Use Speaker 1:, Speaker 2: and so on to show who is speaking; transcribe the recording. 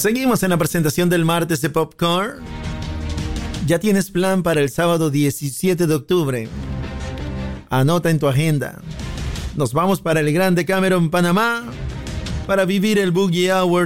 Speaker 1: Seguimos en la presentación del martes de Popcorn. ¿Ya tienes plan para el sábado 17 de octubre? Anota en tu agenda. Nos vamos para el Gran Decameron, Panamá, para vivir el Boogie Hour